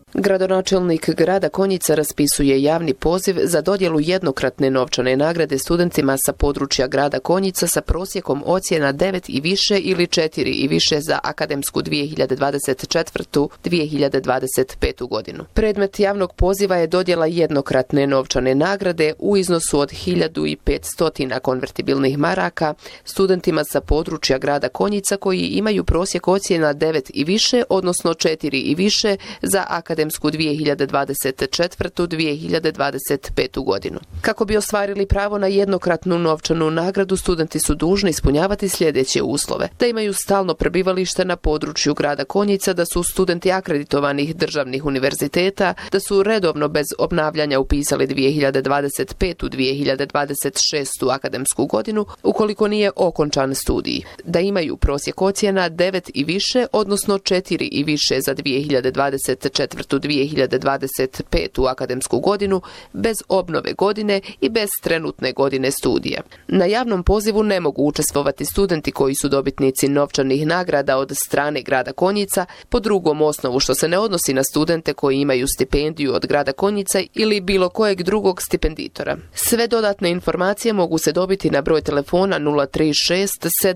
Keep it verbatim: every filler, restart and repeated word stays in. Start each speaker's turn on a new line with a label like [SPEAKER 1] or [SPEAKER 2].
[SPEAKER 1] Gradonačelnik grada Konjica raspisuje javni poziv za dodjelu jednokratne novčane nagrade studentima sa područja grada Konjica sa prosjekom ocjena devet i više ili četiri i više za akademsku dvije hiljade dvadeset četvrtu – dvije hiljade dvadeset petu godinu. Predmet javnog poziva je dodjela jednokratne novčane nagrade u iznosu od hiljadu petsto konvertibilnih maraka studentima sa područja grada Konjica koji imaju prosjek ocjena devet i više, odnosno četiri i više za akademsku dvije hiljade dvadeset četvrtu – dvije hiljade dvadeset petu godinu. Kako bi ostvarili pravo na jednokratnu novčanu nagradu, studenti su dužni ispunjavati sljedeće uslove: da imaju stalno prebivalište na području grada Konjica, da su studenti akreditovanih državnih univerziteta, da su redovno bez obnavljanja upisali dvije hiljade dvadeset petu – dvije hiljade dvadeset šestu akademsku godinu ukoliko nije okončan studij, da imaju prosjek ocjena devet i više, odnosno četiri i više za dvije hiljade dvadeset četvrtu – dvije hiljade dvadeset petu akademsku godinu bez obnove godine i bez trenutne godine studija. Na javnom pozivu ne mogu učestvovati studenti koji su dobitnici novčanih nagrada od strane grada Konjica po drugom osnovu, što se ne odnosi na studente koji imaju stipendiju od grada Konjica ili bilo kojeg drugog stipenditora. Sve dodatne informacije mogu se dobiti na broj telefona nula tri šest sedam